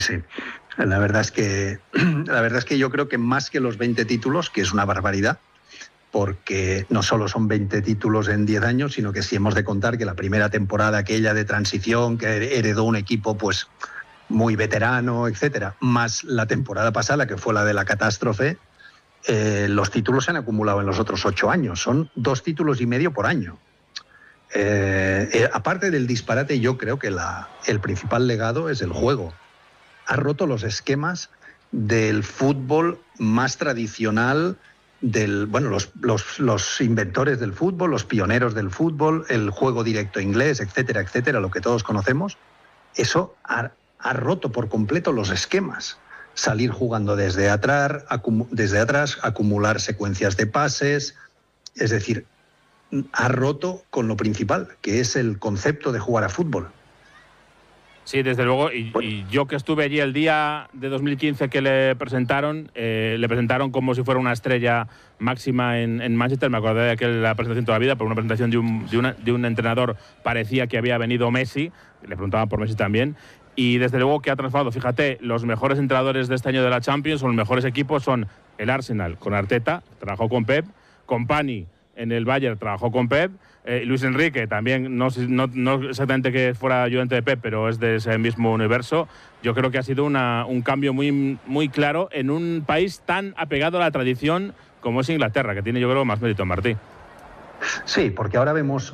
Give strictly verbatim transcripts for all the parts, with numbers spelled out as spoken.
Sí. La verdad es que la verdad es que yo creo que más que los veinte títulos, que es una barbaridad, porque no solo son veinte títulos en diez años, sino que si hemos de contar que la primera temporada aquella de transición, que heredó un equipo pues muy veterano, etcétera, más la temporada pasada, que fue la de la catástrofe, eh, los títulos se han acumulado en los otros ocho años. Son dos títulos y medio por año. Eh, eh, aparte del disparate, yo creo que la, el principal legado es el juego. Ha roto los esquemas del fútbol más tradicional, del, bueno, los, los, los inventores del fútbol, los pioneros del fútbol, el juego directo inglés, etcétera, etcétera, lo que todos conocemos. Eso ha, ha roto por completo los esquemas. Salir jugando desde atrás, acum, desde atrás, acumular secuencias de pases, es decir, ha roto con lo principal, que es el concepto de jugar a fútbol. Sí, desde luego, y, y yo que estuve allí el día de dos mil quince que le presentaron, eh, le presentaron como si fuera una estrella máxima en, en Manchester. Me acordé de aquella presentación toda la vida, por una presentación de un, de, una, de un entrenador parecía que había venido Messi, le preguntaban por Messi también, y desde luego que ha transformado. Fíjate, los mejores entrenadores de este año de la Champions, o los mejores equipos son el Arsenal con Arteta, trabajó con Pep, Kompany en el Bayern trabajó con Pep, eh, Luis Enrique también, no, no, no exactamente que fuera ayudante de Pep, pero es de ese mismo universo. Yo creo que ha sido una, un cambio muy, muy claro en un país tan apegado a la tradición como es Inglaterra, que tiene yo creo más mérito, Martí. Sí, porque ahora vemos,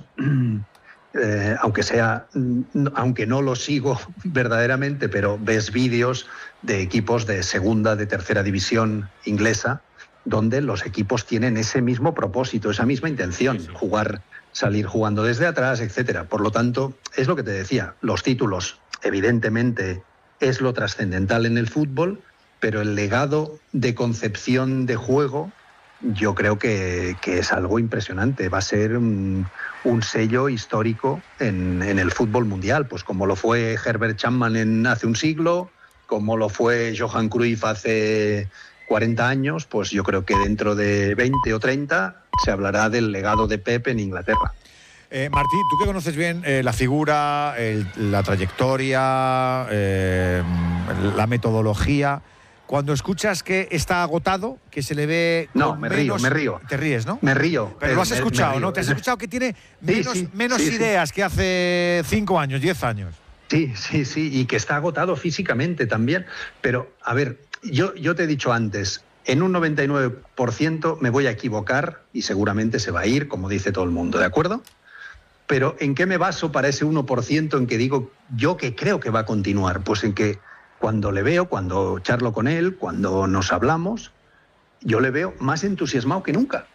eh, aunque sea, aunque no lo sigo verdaderamente, pero ves vídeos de equipos de segunda, de tercera división inglesa, donde los equipos tienen ese mismo propósito, esa misma intención, sí, sí. jugar, salir jugando desde atrás, etcétera. Por lo tanto, es lo que te decía, los títulos, evidentemente, es lo trascendental en el fútbol, pero el legado de concepción de juego, yo creo que, que es algo impresionante. Va a ser un, un sello histórico en, en el fútbol mundial, pues como lo fue Herbert Chapman en, hace un siglo, como lo fue Johan Cruyff hace cuarenta años, pues yo creo que dentro de veinte o treinta se hablará del legado de Pep en Inglaterra. Eh, Martí, tú que conoces bien eh, la figura, el, la trayectoria, eh, la metodología, cuando escuchas que está agotado, que se le ve... No, me río, menos, me río. Te ríes, ¿no? Me río. Pero lo has escuchado, ¿no? Te has escuchado que tiene menos, sí, sí, menos sí, ideas sí. que hace cinco años, diez años. Sí, sí, sí, y que está agotado físicamente también. Pero, a ver, yo, yo te he dicho antes, en un noventa y nueve por ciento me voy a equivocar y seguramente se va a ir, como dice todo el mundo, ¿de acuerdo? Pero ¿en qué me baso para ese uno por ciento en que digo yo que creo que va a continuar? Pues en que cuando le veo, cuando charlo con él, cuando nos hablamos, yo le veo más entusiasmado que nunca.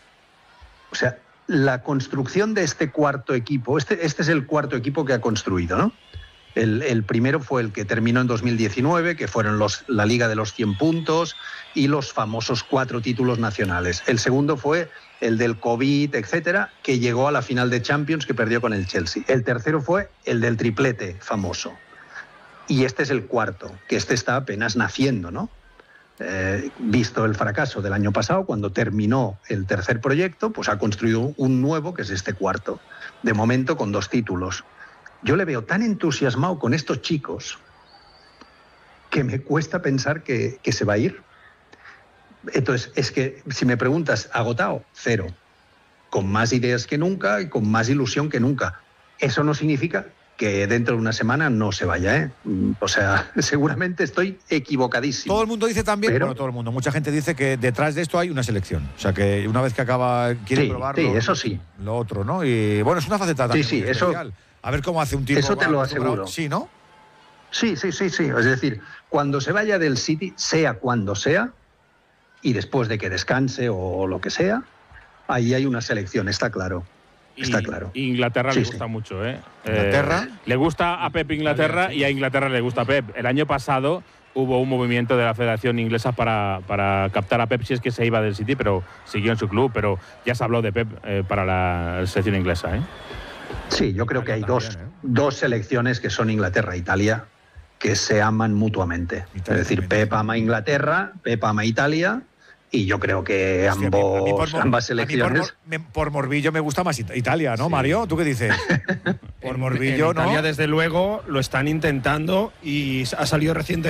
O sea, la construcción de este cuarto equipo, este, este es el cuarto equipo que ha construido, ¿no? El, el primero fue el que terminó en dos mil diecinueve, que fueron los, la Liga de los cien puntos y los famosos cuatro títulos nacionales. El segundo fue el del COVID, etcétera, que llegó a la final de Champions, que perdió con el Chelsea. El tercero fue el del triplete famoso. Y este es el cuarto, que este está apenas naciendo, ¿no? Eh, visto el fracaso del año pasado, cuando terminó el tercer proyecto, pues ha construido un nuevo, que es este cuarto. De momento con dos títulos. Yo le veo tan entusiasmado con estos chicos que me cuesta pensar que, que se va a ir. Entonces, es que si me preguntas, agotado, cero. Con más ideas que nunca y con más ilusión que nunca. Eso no significa que dentro de una semana no se vaya, ¿eh? O sea, seguramente estoy equivocadísimo. Todo el mundo dice también, pero... bueno, todo el mundo, mucha gente dice que detrás de esto hay una selección. O sea, que una vez que acaba, quiere sí, probarlo. Sí, eso sí. Lo otro, ¿no? Y bueno, es una faceta también sí, sí, muy especial. Eso, a ver cómo hace un tipo. Eso te lo aseguro. Sí, ¿no? Sí, sí, sí, sí. Es decir, cuando se vaya del City, sea cuando sea, y después de que descanse o lo que sea, ahí hay una selección, está claro. Está y, claro. Inglaterra sí, le gusta sí. mucho, ¿eh? ¿Inglaterra? Eh, le gusta a Pep Inglaterra y a Inglaterra le gusta a Pep. El año pasado hubo un movimiento de la Federación Inglesa para, para captar a Pep, si es que se iba del City, pero siguió en su club. Pero ya se habló de Pep eh, para la selección inglesa, ¿eh? Sí, yo creo que hay dos, dos selecciones que son Inglaterra e Italia que se aman mutuamente. Es decir, Pep ama a Inglaterra, Pep ama a Italia y yo creo que Hostia, ambos, a mí- a mí por mor- ambas a mí selecciones… por, mor- me- por morbillo me gusta más It- Italia, ¿no, Sí. Mario? ¿Tú qué dices? Por En- morbillo, en ¿no? Italia, desde luego, lo están intentando y ha salido recientemente